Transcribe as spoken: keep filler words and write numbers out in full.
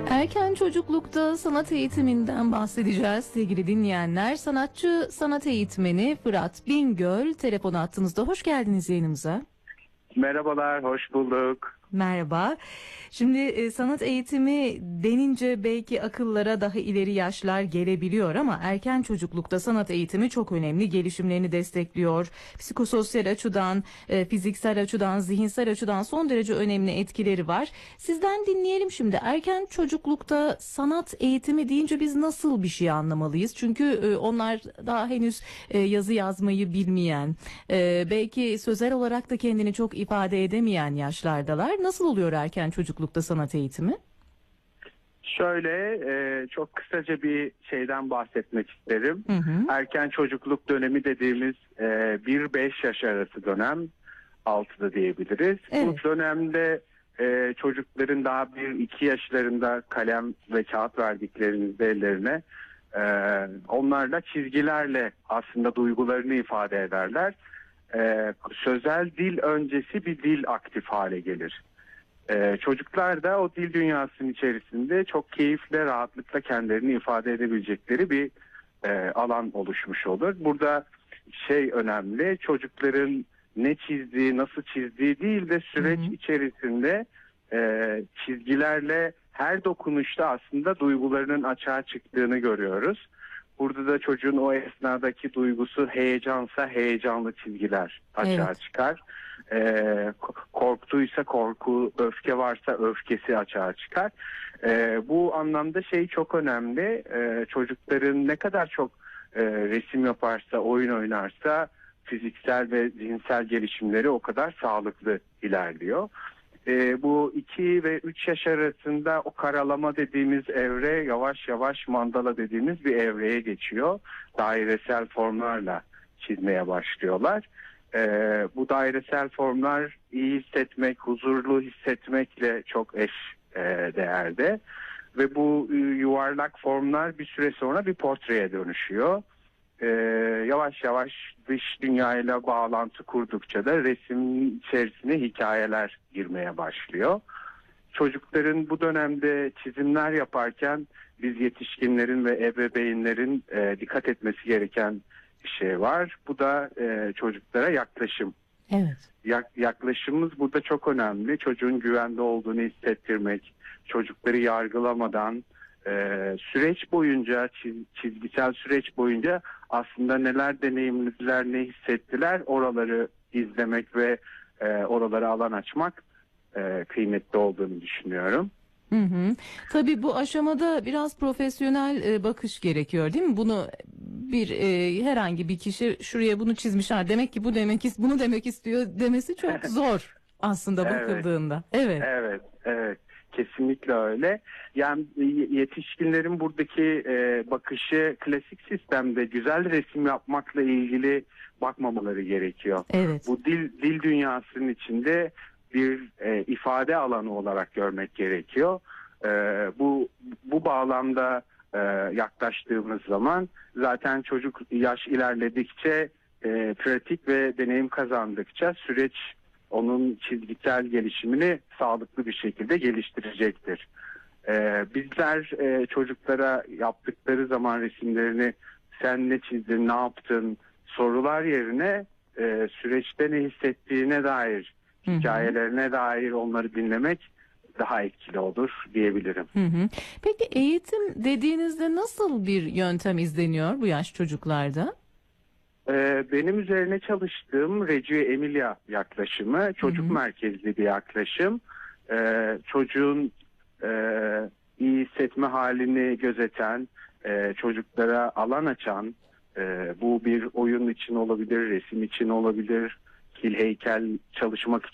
Erken çocuklukta sanat eğitiminden bahsedeceğiz sevgili dinleyenler. Sanatçı sanat eğitmeni Fırat Bingöl telefon attığımızda. Hoş geldiniz yayınımıza. Merhabalar, hoş bulduk. Merhaba. Şimdi e, sanat eğitimi denince belki akıllara daha ileri yaşlar gelebiliyor ama erken çocuklukta sanat eğitimi çok önemli. Gelişimlerini destekliyor. Psikososyal açıdan, e, fiziksel açıdan, zihinsel açıdan son derece önemli etkileri var. Sizden dinleyelim şimdi. Erken çocuklukta sanat eğitimi deyince biz nasıl bir şey anlamalıyız? Çünkü e, onlar daha henüz e, yazı yazmayı bilmeyen, e, belki sözel olarak da kendini çok ifade edemeyen yaşlardalar. Nasıl oluyor erken çocuklukta sanat eğitimi? Şöyle e, çok kısaca bir şeyden bahsetmek isterim. Hı hı. Erken çocukluk dönemi dediğimiz e, bir beş yaş arası dönem, altıda diyebiliriz. Evet. Bu dönemde e, çocukların daha bir iki yaşlarında kalem ve kağıt verdiklerinde ellerine e, onlarla çizgilerle aslında duygularını ifade ederler. E, sözel dil öncesi bir dil aktif hale gelir. Ee, çocuklar da o dil dünyasının içerisinde çok keyifle, rahatlıkla kendilerini ifade edebilecekleri bir e, alan oluşmuş olur. Burada şey önemli, çocukların ne çizdiği, nasıl çizdiği değil de süreç Hı hı. içerisinde e, çizgilerle her dokunuşta aslında duygularının açığa çıktığını görüyoruz. Burada da çocuğun o esnadaki duygusu heyecansa heyecanlı çizgiler açığa Evet. çıkar. Ee, korktuysa korku, öfke varsa öfkesi açığa çıkar. Ee, bu anlamda şey çok önemli. Ee, çocukların ne kadar çok e, resim yaparsa, oyun oynarsa fiziksel ve zihinsel gelişimleri o kadar sağlıklı ilerliyor. Ee, bu iki ve üç yaş arasında o karalama dediğimiz evre yavaş yavaş mandala dediğimiz bir evreye geçiyor. Dairesel formlarla çizmeye başlıyorlar. Ee, bu dairesel formlar iyi hissetmek, huzurlu hissetmekle çok eş e, değerde. Ve bu e, yuvarlak formlar bir süre sonra bir portreye dönüşüyor. Ee, yavaş yavaş dış dünyayla bağlantı kurdukça da resim içerisine hikayeler girmeye başlıyor. Çocukların bu dönemde çizimler yaparken biz yetişkinlerin ve ebeveynlerin e, dikkat etmesi gereken bir şey var. Bu da e, çocuklara yaklaşım. Evet. Yak, yaklaşımımız burada çok önemli. Çocuğun güvende olduğunu hissettirmek, çocukları yargılamadan e, süreç boyunca, çiz, çizgisel süreç boyunca aslında neler deneyimlediler, ne hissettiler oraları izlemek ve e, oralara alan açmak e, kıymetli olduğunu düşünüyorum. Hı hı. Tabii bu aşamada biraz profesyonel e, bakış gerekiyor, değil mi? Bunu bir e, herhangi bir kişi şuraya bunu çizmiş, ha demek ki bu demek is- bunu demek istiyor demesi çok zor aslında Evet. bakıldığında. Evet. Evet, evet. Kesinlikle öyle. Yani yetişkinlerin buradaki e, bakışı klasik sistemde güzel resim yapmakla ilgili bakmamaları gerekiyor. Evet. Bu dil dil dünyasının içinde bir e, ifade alanı olarak görmek gerekiyor. E, bu bu bağlamda e, yaklaştığımız zaman zaten çocuk yaş ilerledikçe e, pratik ve deneyim kazandıkça süreç onun çizgisel gelişimini sağlıklı bir şekilde geliştirecektir. Ee, bizler e, çocuklara yaptıkları zaman resimlerini sen ne çizdin, ne yaptın sorular yerine e, süreçte ne hissettiğine dair, Hı hı. hikayelerine dair onları dinlemek daha etkili olur diyebilirim. Hı hı. Peki eğitim dediğinizde nasıl bir yöntem izleniyor bu yaş çocuklarda? Ee, benim üzerine çalıştığım Reggio Emilia yaklaşımı çocuk Hı hı. merkezli bir yaklaşım. Ee, çocuğun e, iyi hissetme halini gözeten, e, çocuklara alan açan, e, bu bir oyun için olabilir, resim için olabilir, kil heykel çalışmak